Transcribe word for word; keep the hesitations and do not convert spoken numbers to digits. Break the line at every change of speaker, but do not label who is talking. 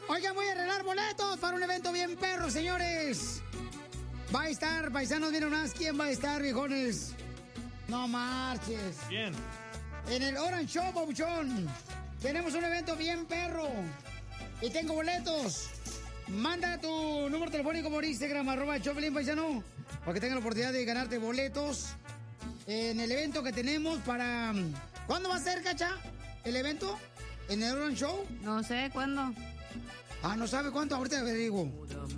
Oigan, voy a arreglar boletos para un evento bien perro, señores. Va a estar, paisanos, miren más, ¿quién va a estar, viejones? No marches.
Bien.
En el Orange Show, babuchón. Tenemos un evento bien perro. Y tengo boletos. Manda tu número telefónico por Instagram, arroba Choplin, paisano, para que tengan la oportunidad de ganarte boletos en el evento que tenemos para... ¿Cuándo va a ser, Cacha? ¿El evento? ¿En el Orange Show?
No sé, ¿cuándo?
Ah, ¿no sabe cuánto? Ahorita averiguo.